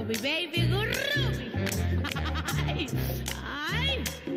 Gurrubi, baby, Gurrubi. Ay, ay.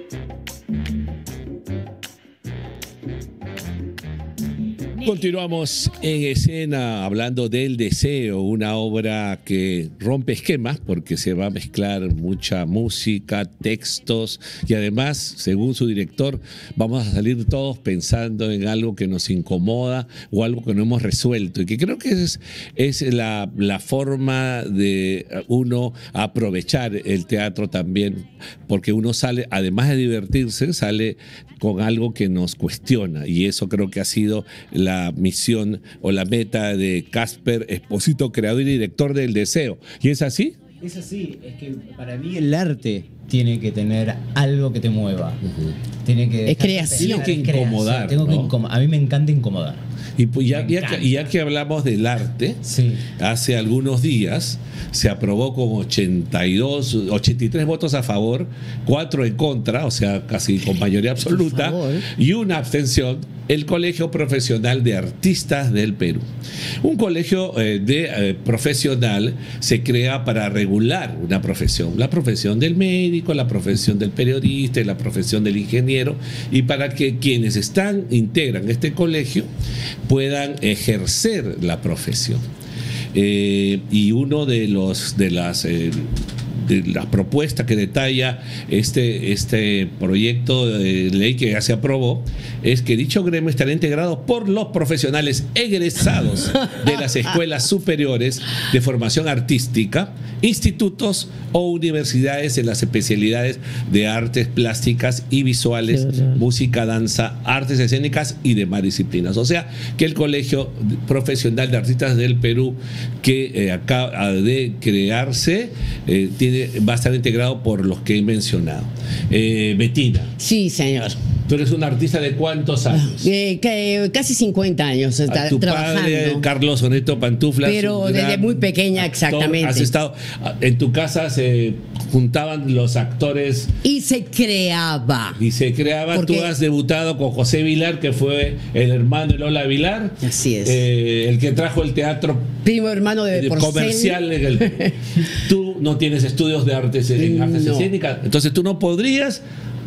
Continuamos en escena hablando del Deseo, una obra que rompe esquemas porque se va a mezclar mucha música, textos y además, según su director, vamos a salir todos pensando en algo que nos incomoda o algo que no hemos resuelto y que creo que es la forma de uno aprovechar el teatro también, porque uno sale, además de divertirse, sale con algo que nos cuestiona y eso creo que ha sido la misión o la meta de Casper Espósito, creador y director del Deseo. ¿Y es así? Es así, es que para mí el arte tiene que tener algo que te mueva. Tiene que Es creación. Tiene que incomodar, ¿no? A mí me encanta incomodar. Y pues ya que hablamos del arte, Sí. hace algunos días se aprobó con 83 votos a favor, 4 en contra, o sea, casi con mayoría absoluta, y una abstención, el Colegio Profesional de Artistas del Perú. Un colegio profesional se crea para regular una profesión, la profesión del médico, la profesión del periodista y la profesión del ingeniero, y para que quienes integran este colegio puedan ejercer la profesión. Y uno de las propuestas que detalla este proyecto de ley que ya se aprobó es que dicho gremio estará integrado por los profesionales egresados de las escuelas superiores de formación artística, institutos o universidades en las especialidades de artes plásticas y visuales, música, danza, artes escénicas y demás disciplinas. O sea, que el Colegio Profesional de Artistas del Perú, que acaba de crearse, va a estar integrado por los que he mencionado. Betina. Sí, señor. Tú eres un artista de ¿cuántos años? Casi 50 años está tu trabajando. padre, Carlos Oneto Pantuflas. Pero desde muy pequeña, exactamente. Has estado en tu casa, se juntaban los actores. Y se creaba. Tú has debutado con José Vilar, que fue el hermano de Lola Vilar. Así es. El que trajo el teatro primo hermano de comercial. Tú no tienes estudios de artes escénicas, entonces tú no podrías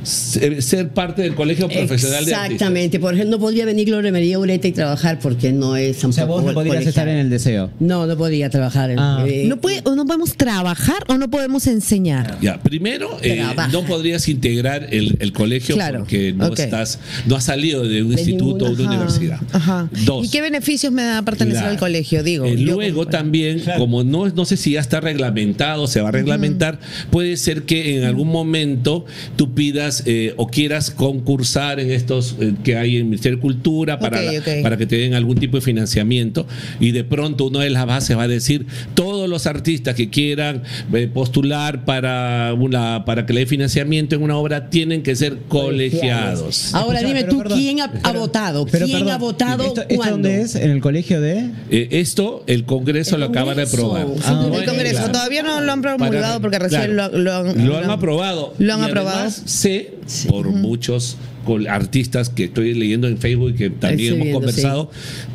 ser parte del Colegio Profesional de Artistas. Exactamente, por ejemplo, no podría venir Gloria María Ureta y trabajar porque no es tampoco. O sea, vos no podrías estar en el Deseo. No podría trabajar. ¿No podemos trabajar o no podemos enseñar? Ya, primero, no podrías integrar el colegio porque no has salido de un instituto o de una universidad. Ajá. 2. ¿Y qué beneficios me da pertenecer al colegio? Luego también, como no sé si ya está reglamentado, se va a reglamentar, puede ser que en algún momento tú pidas o quieras concursar en estos que hay en el Ministerio de Cultura para que te den algún tipo de financiamiento, y de pronto una de las bases va a decir todos los artistas que quieran postular para que le dé financiamiento en una obra tienen que ser colegiados. Ahora dime tú, ¿quién ha votado? ¿Quién ha votado? ¿Esto dónde es? ¿En el colegio de...? El Congreso lo acaba de aprobar. El Congreso todavía no lo han promulgado porque recién lo han aprobado. Lo han aprobado. Además, por muchos artistas que estoy leyendo en Facebook y que también hemos conversado,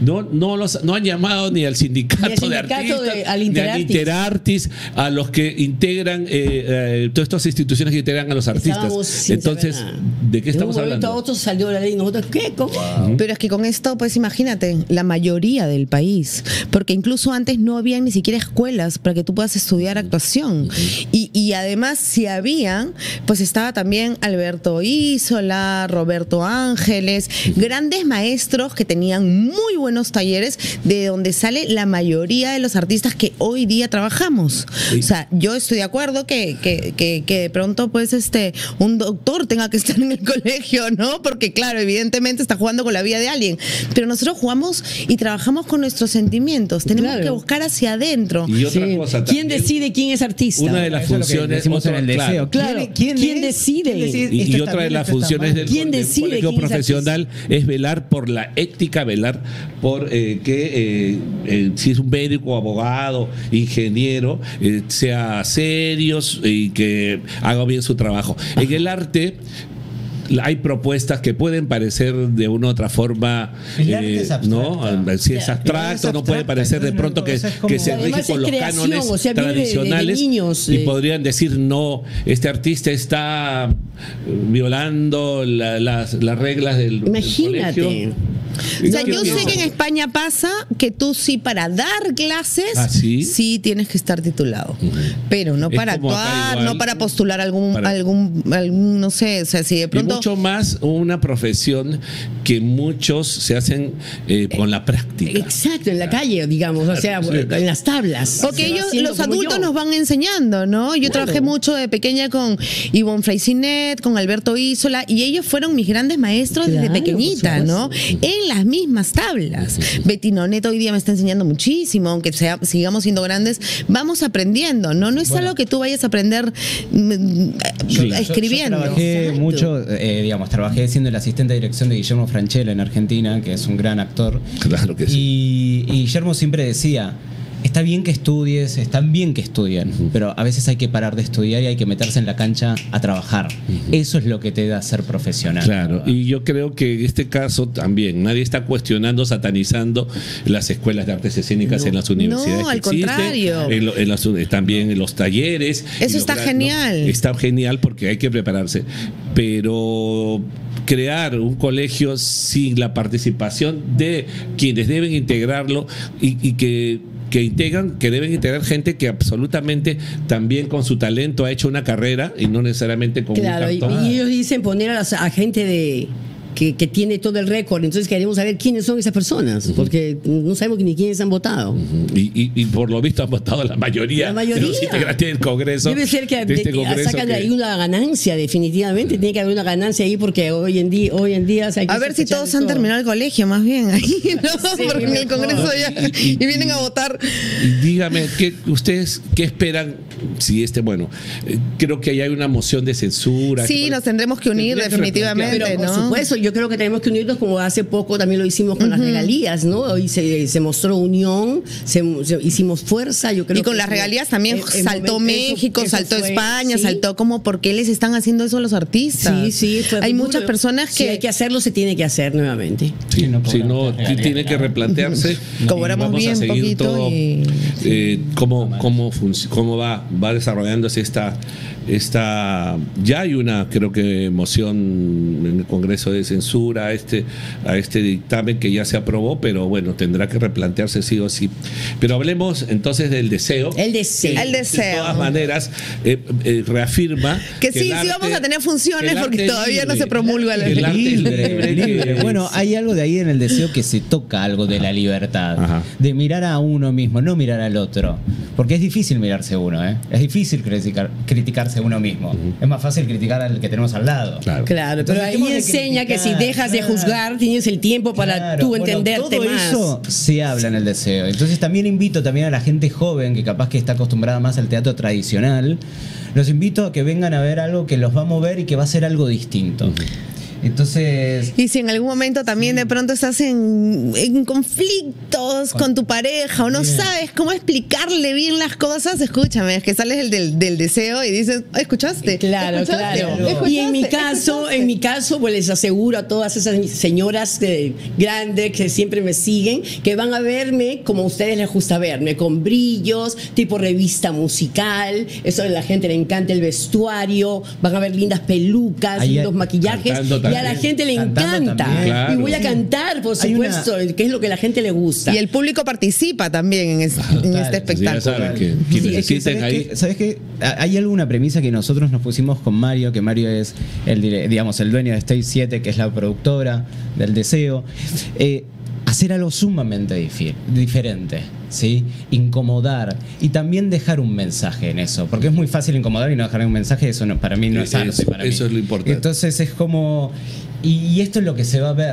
no han llamado ni al sindicato de artistas, ni al Interartis, a los que integran todas estas instituciones que integran a los artistas. Entonces, ¿de qué estamos hablando? A otros salió la ley, nosotros ¿qué? ¿Cómo? Pero es que con esto, pues imagínate, la mayoría del país, porque incluso antes no había ni siquiera escuelas para que tú puedas estudiar actuación. Y además, si habían, pues estaba también Alberto Isola, Roberto Ángeles, grandes maestros que tenían muy buenos talleres, de donde sale la mayoría de los artistas que hoy día trabajamos. Sí. O sea, yo estoy de acuerdo que de pronto pues un doctor tenga que estar en el colegio, ¿no? Porque claro, evidentemente está jugando con la vida de alguien, pero nosotros jugamos y trabajamos con nuestros sentimientos, tenemos que buscar hacia adentro. Y otra cosa ¿quién decide quién es artista? Una de las funciones en el Deseo. Claro. ¿Quién decide? Y otra de las funciones del colegio profesional es velar por la ética, velar por que si es un médico, abogado, ingeniero, sea serios y que haga bien su trabajo. En el arte, hay propuestas que pueden parecer de una u otra forma, El arte es abstracta. ¿no? Si es abstracto, no puede parecer de pronto que, que se rige Además, con es los creación, cánones o sea, viene de tradicionales niños, y podrían decir, no, este artista está violando las reglas del Imagínate. colegio. O sea, ¿Qué yo sé piensa? que en España pasa que tú sí para dar clases, ¿Ah, sí? sí tienes que estar titulado. Pero no Es para como acá actuar, igual. no para postular algún, Para- algún, no sé, o sea, si de Y pronto... mucho más una profesión que muchos se hacen con la práctica. Exacto, en la calle, digamos, o sea, en las tablas. Porque Se va ellos, haciendo los como adultos yo. nos van enseñando, ¿no? Yo trabajé mucho de pequeña con Ivonne Freycinet, con Alberto Isola, y ellos fueron mis grandes maestros desde Claro, pequeñita, por ¿no? En las mismas tablas. Bettino Neto hoy día me está enseñando muchísimo, aunque sigamos siendo grandes, vamos aprendiendo, ¿no? No es algo que tú vayas a aprender escribiendo. Yo trabajé Exacto. mucho, digamos, trabajé siendo el asistente de dirección de Guillermo Francella en Argentina, que es un gran actor. Claro que sí. Y Guillermo siempre decía, está bien que estudies, está bien que estudien, pero a veces hay que parar de estudiar y hay que meterse en la cancha a trabajar. Eso es lo que te da ser profesional. Claro, y yo creo que en este caso también nadie está cuestionando, satanizando las escuelas de artes escénicas en las universidades. No, al que existen, contrario. también en los talleres. Eso y los está ¿no? genial. Está genial porque hay que prepararse. Pero crear un colegio sin la participación de quienes deben integrarlo y que deben integrar gente que absolutamente también con su talento ha hecho una carrera y no necesariamente con Claro, un y cartón. ellos dicen poner a gente que tiene todo el récord, entonces queremos saber quiénes son esas personas, porque no sabemos ni quiénes han votado. Y por lo visto han votado la mayoría, La mayoría. de los integrantes del Congreso. Debe ser que de este Congreso sacan de que- ahí una ganancia, definitivamente. Tiene que haber una ganancia ahí porque hoy en día o sea, hay que A ver si sospechar todos de han todo. terminado el colegio, más bien, ahí, ¿no? Sí, Porque en el mejor. Congreso ya... Y- Y vienen a votar. Y dígame, ¿ustedes qué esperan? Si creo que ahí hay una moción de censura. Sí, nos tendremos que unir Tendría que definitivamente, Pero por ¿no? supuesto, yo creo que tenemos que unirnos como hace poco también lo hicimos con las regalías, ¿no? Hoy se mostró unión, hicimos fuerza, yo creo Y con que las como regalías también el saltó momento- México, eso saltó fue, España, sí. saltó como ¿por qué les están haciendo eso a los artistas? Sí, sí, fue Hay duro. muchas personas Si que hay que hacerlo, se tiene que hacer nuevamente. Sí, Sí, no si cobramos no, las regalías, tiene que claro. replantearse. Cobramos Vamos a bien seguir poquito todo, y- cómo va desarrollándose esta. Ya hay una, creo que, moción en el Congreso de censura a este dictamen que ya se aprobó, pero bueno, tendrá que replantearse sí o sí. Pero hablemos entonces del deseo. El deseo. El deseo. De todas maneras, reafirma Que sí, el sí arte- vamos a tener funciones que el porque arte todavía no libre, se promulga la que el ley. arte Libre, libre. que- Bueno, hay algo de ahí en el deseo que se toca algo de la libertad, Ajá. de mirar a uno mismo, no mirar al otro, porque es difícil mirarse uno, ¿eh? Es difícil criticarse a uno mismo. Es más fácil criticar al que tenemos al lado. Claro. Claro, Entonces, pero ahí dejemos de enseña que si criticar, dejas de claro. juzgar, tienes el tiempo para Claro, tú bueno, entenderte todo más. eso se habla en el deseo. Entonces también invito también a la gente joven que capaz que está acostumbrada más al teatro tradicional, los invito a que vengan a ver algo que los va a mover y que va a ser algo distinto. Entonces, Y si en algún momento también de pronto estás en conflictos con tu pareja o no Bien. sabes cómo explicarle bien las cosas, escúchame, es que sales del deseo y dices, ¿escuchaste? Claro, ¿Escuchaste? claro. ¿Escuchaste? Y en mi caso, pues les aseguro a todas esas señoras grandes que siempre me siguen, que van a verme como a ustedes les gusta verme, con brillos, tipo revista musical, eso a la gente le encanta el vestuario, van a ver lindas pelucas, Ahí- lindos maquillajes, cantando y a la también. gente le Cantando encanta. también. Claro. Y voy a cantar, por Hay una- supuesto, que es lo que a la gente le gusta. Y el público participa también en este Ya espectáculo. saben que quienes Sí, es que, existen ¿sabes ahí. qué? ¿Sabes qué? Hay alguna premisa que nosotros nos pusimos con Mario, que Mario es el dueño de Stage 7, que es la productora del Deseo. Hacer algo sumamente diferente, ¿sí? Incomodar y también dejar un mensaje en eso, porque es muy fácil incomodar y no dejar un mensaje, eso no, para mí no es arte. Eso- Para mí. eso es lo importante. Entonces es como, y esto es lo que se va a ver.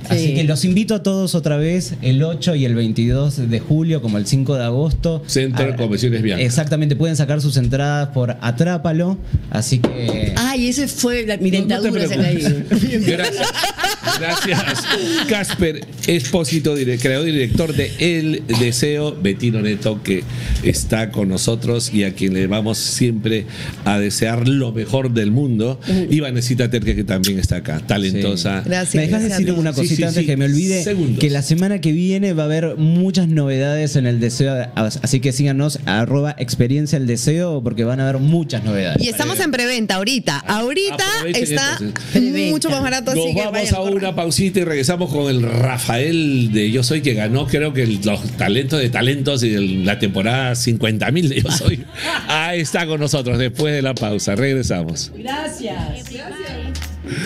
Así que los invito a todos otra vez el 8 y el 22 de julio, como el 5 de agosto. Centro de Convenciones Bianca. Exactamente, pueden sacar sus entradas por Atrápalo. Así que. Ay, ese fue mi dentadura. Se me ha ido. Gracias. Gracias. Casper Espósito, creador y director de El Deseo. Bettino Neto, que está con nosotros y a quien le vamos siempre a desear lo mejor del mundo. Y Vanesita Terque, que también está acá, talentosa. Sí. Gracias. ¿Me dejas Gracias decir a ti. una cosita Sí, sí, antes sí. que me olvide? Segundos. Que la semana que viene va a haber muchas novedades en El Deseo, así que síganos @experiencia El Deseo porque van a haber muchas novedades. Y estamos en preventa ahorita. Ahorita Aprovechen está entonces. mucho más barato, así Nos que vamos vayan a corran. una pausita y regresamos con el Rafael de Yo Soy, que ganó creo que los talentos de talentos y la temporada 50.000 de Yo Soy. Ahí está con nosotros después de la pausa. Regresamos. Gracias.